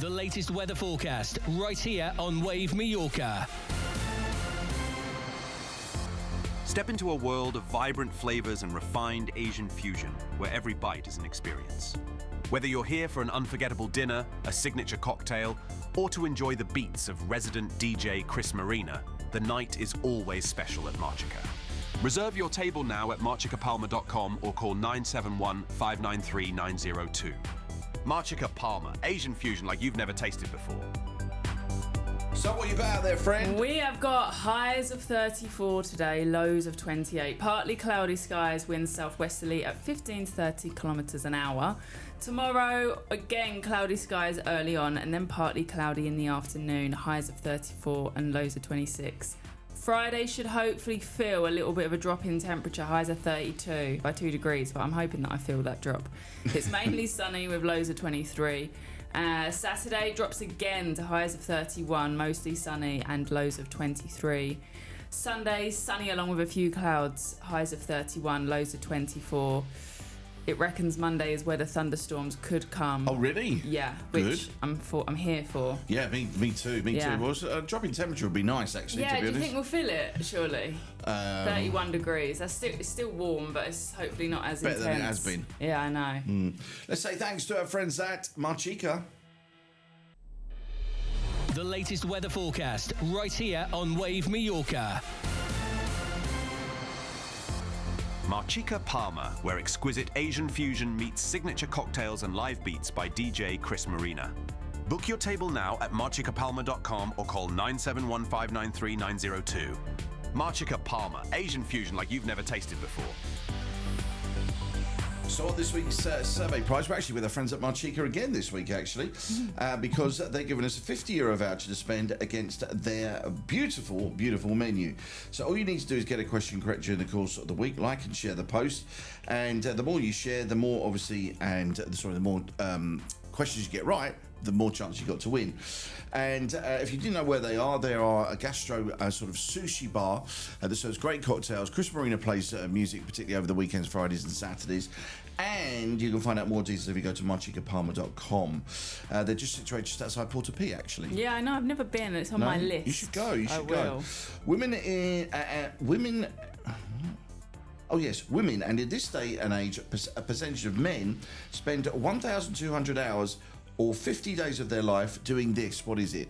The latest weather forecast right here on Wave Mallorca. Step into a world of vibrant flavors and refined Asian fusion, where every bite is an experience. Whether you're here for an unforgettable dinner, a signature cocktail, or to enjoy the beats of resident DJ Chris Marina, the night is always special at Marchica. Reserve your table now at marchicapalma.com or call 971 593 902. Marchica Palma, Asian fusion like you've never tasted before. So what you got out there, friend? We have got highs of 34 today, lows of 28. Partly cloudy skies, winds southwesterly at 15 to 30 kilometres an hour. Tomorrow, again, cloudy skies early on and then partly cloudy in the afternoon, highs of 34 and lows of 26. Friday should hopefully feel a little bit of a drop in temperature, highs of 32 by 2 degrees, but I'm hoping that I feel that drop. It's mainly sunny with lows of 23. Saturday drops again to highs of 31, mostly sunny and lows of 23. Sunday, sunny along with a few clouds, highs of 31, lows of 24. It reckons Monday is where the thunderstorms could come. Oh, really? Yeah, which Good. I'm here for. Yeah, me too. Yeah. Well, a drop in temperature would be nice, actually, Yeah, to be do you honest. think we'll feel it, surely? 31 degrees. It's still warm, but it's hopefully not as Better intense. than it has been. Yeah, I know. Let's say thanks to our friends at Marchica. The latest weather forecast right here on Wave Mallorca. Marchica Palma, where exquisite Asian fusion meets signature cocktails and live beats by DJ Chris Marina. Book your table now at marchicapalma.com or call 971 593 902. Marchica Palma, Asian fusion like you've never tasted before. So on this week's survey prize, we're actually with our friends at Marchica again this week, actually, because they're giving us a €50 voucher to spend against their beautiful, beautiful menu. So all you need to do is get a question correct during the course of the week, like and share the post, and the more you share, the more obviously, the more questions you get right, the more chance you got to win. And if you didn't know where they are a gastro sort of sushi bar that serves great cocktails. Chris Marina plays music, particularly over the weekends, Fridays and Saturdays. And you can find out more details if you go to marchicapalma.com. They're just situated just outside Porta P, actually. Yeah, I know. I've never been. It's on my list. You should go. I will. Women. Oh yes, women, and in this day and age, a percentage of men spend 1,200 hours or 50 days of their life doing this. What is it?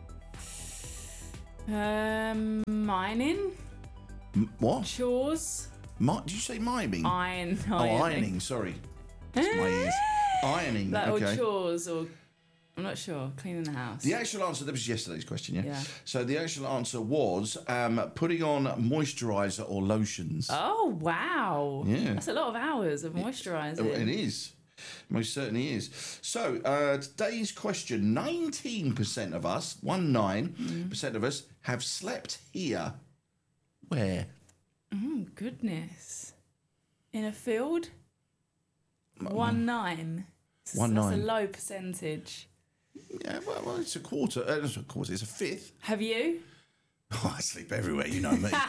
Mining. What? Chores. Did you say miming? Ironing. Ironing. Sorry, it's my ears. Ironing. Like, okay. Or chores, or I'm not sure. Cleaning the house. The actual answer, that was yesterday's question, yeah? Yeah. So the actual answer was putting on moisturiser or lotions. Oh wow. Yeah. That's a lot of hours of moisturising. It is. Most certainly is. So today's question, 19% of us, 19% of us have slept here. Where? Oh goodness. In a field? 19. That's a low percentage. Yeah, well, it's a quarter. It's a quarter. It's a fifth. Have you? Oh, I sleep everywhere. You know me.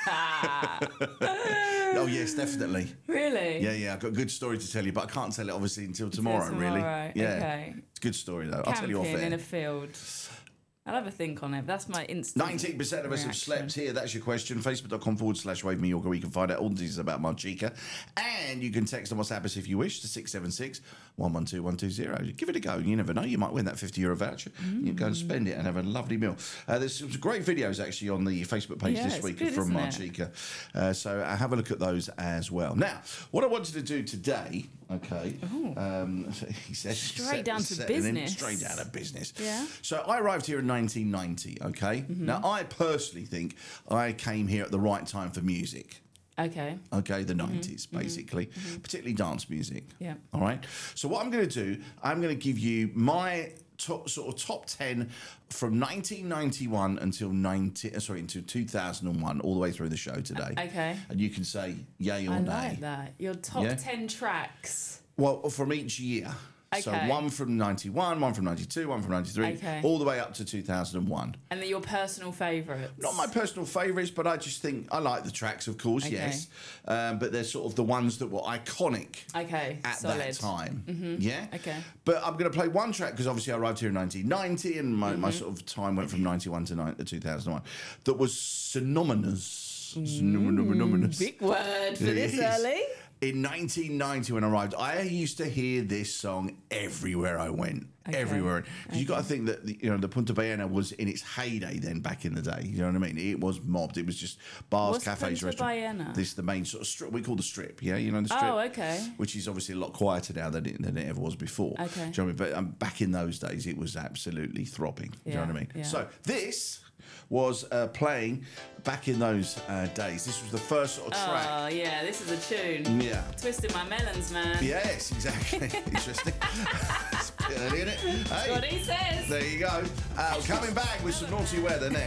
Oh yes, definitely. Really? Yeah. I've got a good story to tell you, but I can't tell it obviously until tomorrow. Really. Yeah. Okay. It's a good story though. I'll tell you off Camping air. in a field. I'll have a think on it. That's my instant 19% of us have reaction. slept here. That's your question. Facebook.com/Wave Mallorca, where you can find out all the details about Marchica. And you can text on WhatsApp us if you wish to 676 112 120. Give it a go. You never know. You might win that €50 voucher. You go and spend it and have a lovely meal. There's some great videos actually on the Facebook page this it's week good, from isn't it? Marchica. So have a look at those as well. Now, what I wanted to do today, okay, he said Straight down to business. Straight down to business. Yeah. So I arrived here in 1990, okay? Now, I personally think I came here at the right time for music. Okay. Okay, the 90s, basically, particularly dance music. Yeah. All right? So what I'm going to do, I'm going to give you my top 10 from 1991 until 2001, all the way through the show today. Okay. And you can say yay or I nay. like that. Your top Yeah? 10 tracks. Well, from each year. So Okay. one from 91, one from 92, one from 93, Okay. all the way up to 2001. And they're your personal favourites? Not my personal favourites, but I just think I like the tracks, of course, Okay. yes. But they're sort of the ones that were iconic Okay, at solid. that time. Yeah? Okay. But I'm going to play one track because obviously I arrived here in 1990 and my sort of time went from 91 to 2001. That was synonymous. Synonymous. Big word for this It is. early. In 1990, when I arrived, I used to hear this song everywhere I went. Okay. Everywhere. Because you've got to think that the Punta Ballena was in its heyday then, back in the day. You know what I mean? It was mobbed. It was just bars, What's cafes, Punta restaurants. Ballena? This is the main sort of strip. We call the strip, yeah? You know the strip? Oh, okay. Which is obviously a lot quieter now than it ever was before. Okay. Do you know what I mean? But back in those days, it was absolutely throbbing. Do you know Yeah, what I mean? yeah. So this was playing back in those days. This was the first sort of track. Oh, yeah, this is a tune. Yeah. Twisting my melons, man. Yes, exactly. Interesting. It's a bit early, isn't it? That's what Hey, he says. there you go. Coming back with some naughty weather next.